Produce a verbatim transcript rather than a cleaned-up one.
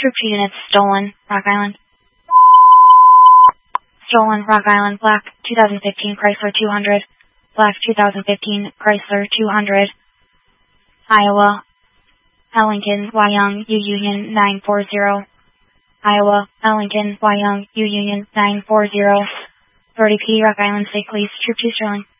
Troop two units stolen, Rock Island. Stolen, Rock Island, Black, two thousand fifteen Chrysler two hundred. Black, two thousand fifteen Chrysler two hundred. Iowa, L. Lincoln, Y. Young, U Union nine four zero. Iowa, L. Lincoln, Y. Young, U Union nine four zero. Authority P, Rock Island State Police, Troop two Sterling.